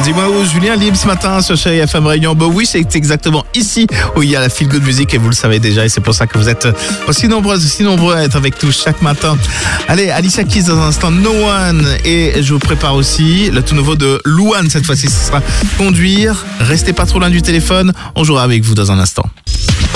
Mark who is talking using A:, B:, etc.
A: Dis-moi où Julien Libre ce matin sur Chérie FM Réunion. Bah oui, c'est exactement ici où il y a la Feel Good Music et vous le savez déjà et c'est pour ça que vous êtes aussi nombreux à être avec nous chaque matin. Allez, Alicia Keys dans un instant, No One, et je vous prépare aussi le tout nouveau de Louane cette fois-ci, ce sera Conduire. Restez pas trop loin du téléphone, on jouera avec vous dans un instant.